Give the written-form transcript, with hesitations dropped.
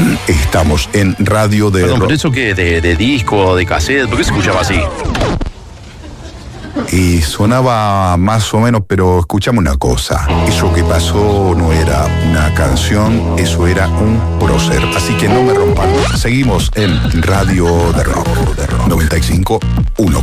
Estamos en Radio de Perdón, Rock. ¿pero eso qué? ¿De disco, de cassette? ¿Por qué se escuchaba así? Y sonaba más o menos, pero escuchame una cosa. Eso que pasó no era una canción, eso era un prócer. Así que no me rompan. Seguimos en Radio de Rock 95.1.